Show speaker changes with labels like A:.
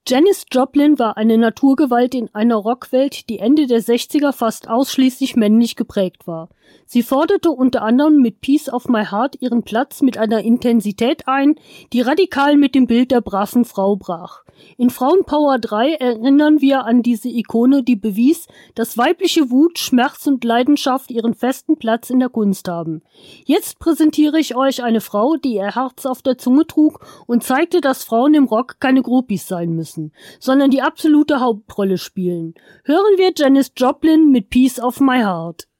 A: Janis Joplin war eine Naturgewalt in einer Rockwelt, die Ende der 60er fast ausschließlich männlich geprägt war. Sie forderte unter anderem mit Piece of My Heart ihren Platz mit einer Intensität ein, die radikal mit dem Bild der braven Frau brach. In Frauenpower 3 erinnern wir an diese Ikone, die bewies, dass weibliche Wut, Schmerz und Leidenschaft ihren festen Platz in der Kunst haben. Jetzt präsentiere ich euch eine Frau, die ihr Herz auf der Zunge trug und zeigte, dass Frauen im Rock keine Groupies sein müssen, sondern die absolute Hauptrolle spielen. Hören wir Janis Joplin mit Piece of My Heart.